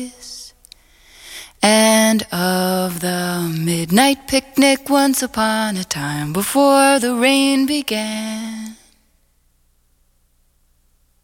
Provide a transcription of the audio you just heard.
And of the midnight picnic once upon a time before the rain began.